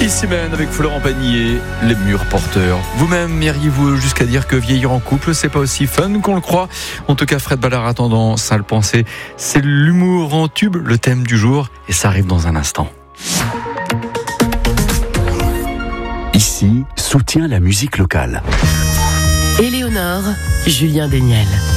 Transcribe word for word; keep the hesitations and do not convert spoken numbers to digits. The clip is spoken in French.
Ici même avec Florent Pagny, les murs porteurs. Vous-même iriez-vous jusqu'à dire que vieillir en couple, c'est pas aussi fun qu'on le croit? En tout cas, Fred Ballard a tendance à le penser. C'est l'humour en tube, le thème du jour, et ça arrive dans un instant. Ici, soutient la musique locale. Éléonore, Julien Desniel.